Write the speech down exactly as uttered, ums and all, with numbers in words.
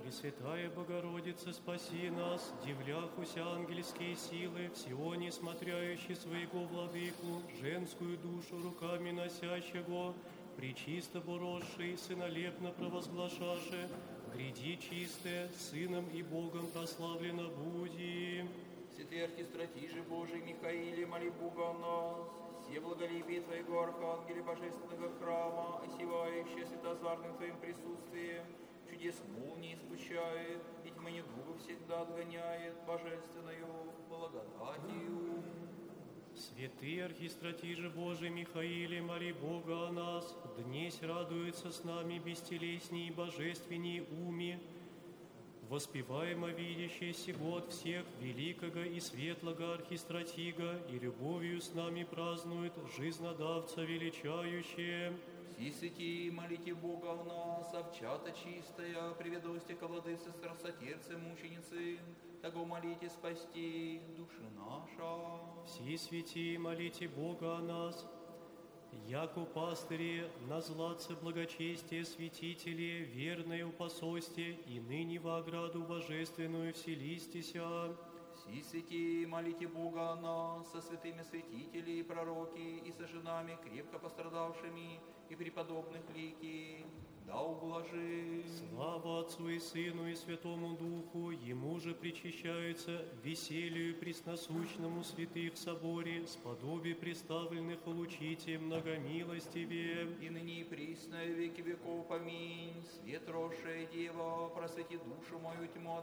И святая Богородица, спаси нас, дивляхуся ангельские силы, всего несмотряющие своего владыку, женскую душу руками носящего, пречисто боросший, сынолепно провозглашаше, гряди чистое, Сыном и Богом прославлено буди. Святые архистратиже Божий Михаиле, моли Бога о нас, все благолепие Твоего Архангеле Божественного храма, осевающее святозарным Твоим присутствием, чудес молнии спущает, и тьмы недуга всегда отгоняет божественную благодатью. Святые архистратиже Божий Михаиле, моли Бога о нас, днесь радуется с нами бестелесней и божественней уми, воспеваемо видящее сего от всех великого и светлого архистратига, и любовью с нами празднует жизнодавца величающее. Си святии, молите Бога о нас, овчата чистая, приведости ко владыце страстотерце мученицы, того молите спасти души наша. Все святии, молите Бога о нас, яко пастыри, на златце благочестие святители, верное упососте, и ныне во ограду божественную вселистися. Си святии, молите Бога о нас, со святыми святители и пророки, и со женами, крепко пострадавшими, и преподобных лики, да ублажи. Слава Отцу и Сыну и Святому Духу, Ему же причащаются веселью пресносущному святых в соборе, сподобие представленных улучите многомилостивее. И ныне и присно, и веки веков, аминь. Свет росшая Дева, просвети душу мою тьму